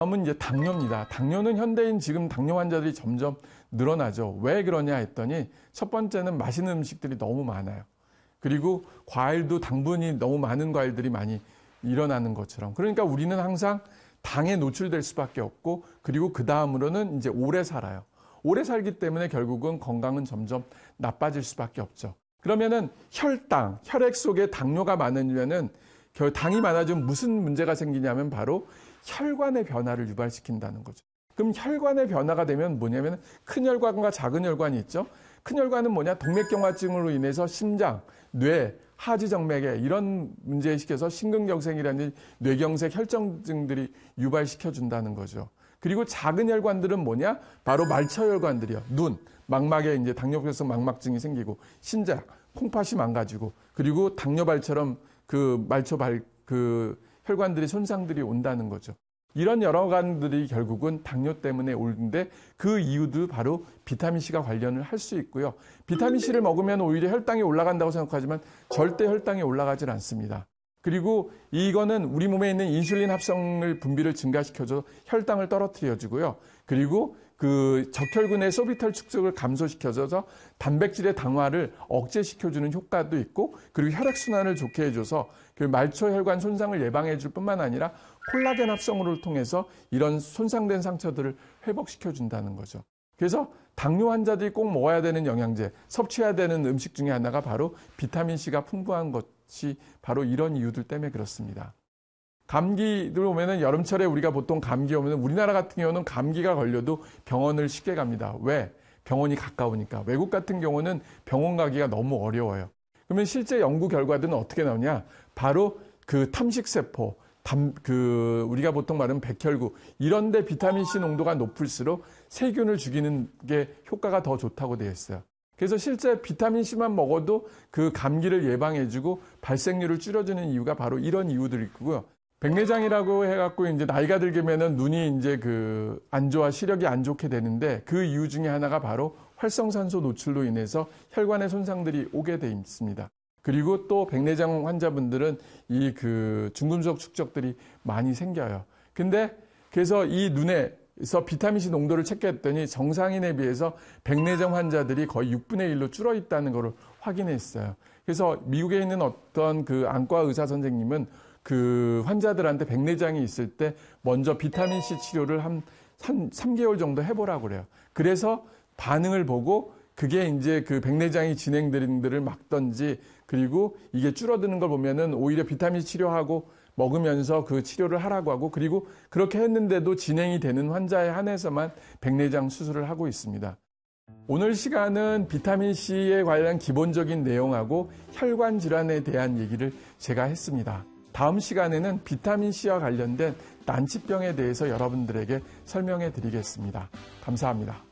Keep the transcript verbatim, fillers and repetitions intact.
다음은 이제 당뇨입니다. 당뇨는 현대인 지금 당뇨 환자들이 점점 늘어나죠. 왜 그러냐 했더니 첫 번째는 맛있는 음식들이 너무 많아요. 그리고 과일도 당분이 너무 많은 과일들이 많이 일어나는 것처럼. 그러니까 우리는 항상 당에 노출될 수밖에 없고, 그리고 그 다음으로는 이제 오래 살아요. 오래 살기 때문에 결국은 건강은 점점 나빠질 수밖에 없죠. 그러면은 혈당, 혈액 속에 당뇨가 많으면은 당이 많아지면 무슨 문제가 생기냐면 바로 혈관의 변화를 유발시킨다는 거죠. 그럼 혈관의 변화가 되면 뭐냐면 큰 혈관과 작은 혈관이 있죠. 큰 혈관은 뭐냐? 동맥경화증으로 인해서 심장, 뇌, 하지정맥에 이런 문제에 시켜서 심근경색이라는 뇌경색 혈전증들이 유발시켜준다는 거죠. 그리고 작은 혈관들은 뭐냐? 바로 말초혈관들이요. 눈, 망막에 이제 당뇨병성 망막증이 생기고, 신장, 콩팥이 망가지고, 그리고 당뇨발처럼 그 말초발, 그 혈관들이 손상들이 온다는 거죠. 이런 여러 관들이 결국은 당뇨 때문에 오는데 그 이유도 바로 비타민C가 관련을 할 수 있고요. 비타민C를 먹으면 오히려 혈당이 올라간다고 생각하지만 절대 혈당이 올라가질 않습니다. 그리고 이거는 우리 몸에 있는 인슐린 합성을 분비를 증가시켜서 혈당을 떨어뜨려주고요. 그리고 그 적혈군의 소비탈 축적을 감소시켜줘서 단백질의 당화를 억제시켜주는 효과도 있고, 그리고 혈액순환을 좋게 해줘서 그 말초혈관 손상을 예방해줄 뿐만 아니라 콜라겐 합성을 통해서 이런 손상된 상처들을 회복시켜준다는 거죠. 그래서 당뇨 환자들이 꼭 먹어야 되는 영양제, 섭취해야 되는 음식 중에 하나가 바로 비타민C가 풍부한 것이 바로 이런 이유들 때문에 그렇습니다. 감기들 오면은 여름철에 우리가 보통 감기 오면은 우리나라 같은 경우는 감기가 걸려도 병원을 쉽게 갑니다. 왜? 병원이 가까우니까. 외국 같은 경우는 병원 가기가 너무 어려워요. 그러면 실제 연구 결과들은 어떻게 나오냐? 바로 그 탐식세포, 담, 그 우리가 보통 말하는 백혈구 이런 데 비타민C 농도가 높을수록 세균을 죽이는 게 효과가 더 좋다고 되어 있어요. 그래서 실제 비타민C만 먹어도 그 감기를 예방해주고 발생률을 줄여주는 이유가 바로 이런 이유들이고요. 백내장이라고 해갖고 이제 나이가 들게면은 눈이 이제 그 안 좋아, 시력이 안 좋게 되는데 그 이유 중에 하나가 바로 활성산소 노출로 인해서 혈관의 손상들이 오게 돼 있습니다. 그리고 또 백내장 환자분들은 이 그 중금속 축적들이 많이 생겨요. 근데 그래서 이 눈에서 비타민C 농도를 체크했더니 정상인에 비해서 백내장 환자들이 거의 육분의 일로 줄어 있다는 것을 확인했어요. 그래서 미국에 있는 어떤 그 안과 의사 선생님은 그 환자들한테 백내장이 있을 때 먼저 비타민C 치료를 한 삼 개월 정도 해보라고 그래요. 그래서 반응을 보고 그게 이제 그 백내장이 진행되는 데를 막던지, 그리고 이게 줄어드는 걸 보면은 오히려 비타민 치료하고 먹으면서 그 치료를 하라고 하고, 그리고 그렇게 했는데도 진행이 되는 환자에 한해서만 백내장 수술을 하고 있습니다. 오늘 시간은 비타민C에 관한 기본적인 내용하고 혈관 질환에 대한 얘기를 제가 했습니다. 다음 시간에는 비타민C와 관련된 난치병에 대해서 여러분들에게 설명해 드리겠습니다. 감사합니다.